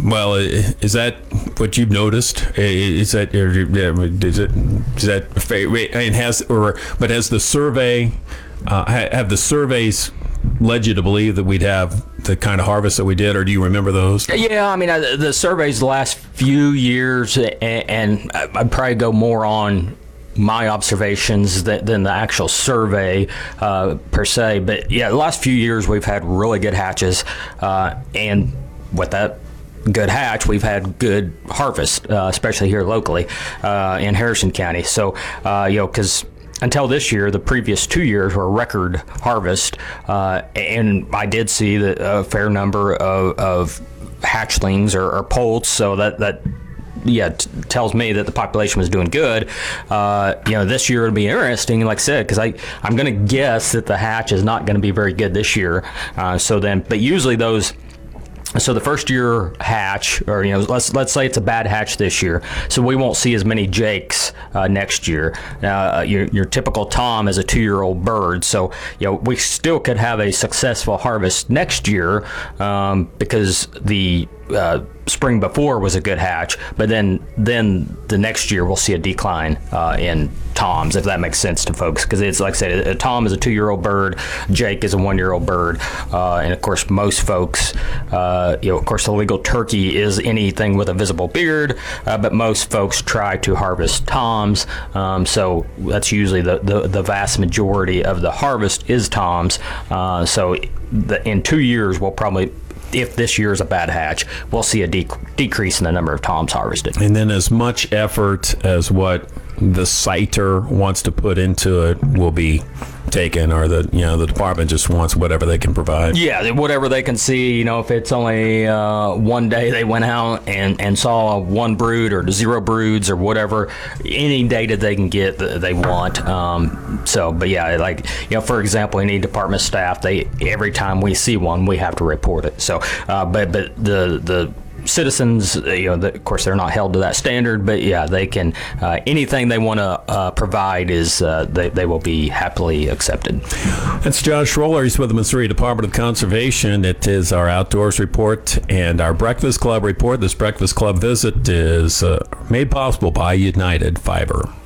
Well, is that what you've noticed? Is that and has the survey have the surveys led you to believe that we'd have the kind of harvest that we did, or do you remember those? Yeah, I mean, the surveys the last few years, and I'd probably go more on my observations than the actual survey per se. But yeah, the last few years we've had really good hatches, and with that good hatch, we've had good harvest, especially here locally in Harrison County. So, because until this year, the previous 2 years were record harvest, and I did see that a fair number of hatchlings or poults, so that tells me that the population was doing good. This year it'll be interesting, like I said, because I'm going to guess that the hatch is not going to be very good this year. But usually those. So the first year hatch, or let's say it's a bad hatch this year, so we won't see as many jakes next year. Your typical tom is a 2-year-old bird, so we still could have a successful harvest next year because the spring before was a good hatch, but then the next year we'll see a decline in toms, if that makes sense to folks, because it's like I said, a tom is a 2-year-old bird, jake is a 1-year-old bird, and of course most folks, of course the legal turkey is anything with a visible beard, but most folks try to harvest toms, so that's usually the vast majority of the harvest is toms. So in 2 years we'll probably, if this year is a bad hatch, we'll see a decrease in the number of toms harvested. And then as much effort as what the siter wants to put into it will be taken, or the department just wants whatever they can provide. Yeah, whatever they can see. If it's only one day they went out and saw one brood or 0 broods or whatever, any data they can get they want. But yeah, for example, any department staff, every time we see one, we have to report it. So, but the citizens, of course, they're not held to that standard, but yeah, they can, anything they want to provide is, they will be happily accepted. That's Josh Roller. He's with the Missouri Department of Conservation. It is our Outdoors Report and our Breakfast Club Report. This Breakfast Club visit is made possible by United Fiber.